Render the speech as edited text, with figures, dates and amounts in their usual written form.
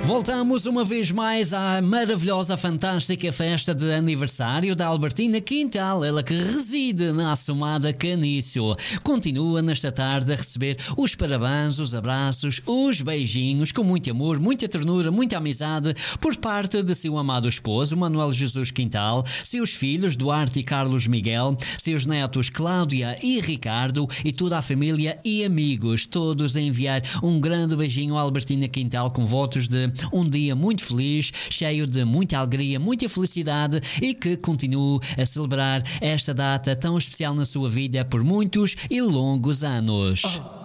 Voltamos uma vez mais à maravilhosa, fantástica festa de aniversário da Albertina Quintal, ela que reside na Assomada Canício. Continua nesta tarde a receber os parabéns, os abraços, os beijinhos, com muito amor, muita ternura, muita amizade, por parte de seu amado esposo, Manuel Jesus Quintal, seus filhos, Duarte e Carlos Miguel, seus netos, Cláudia e Ricardo, e toda a família e amigos, todos a enviar um grande beijinho à Albertina Quintal, com votos de um dia muito feliz, cheio de muita alegria, muita felicidade, e que continue a celebrar esta data tão especial na sua vida por muitos e longos anos.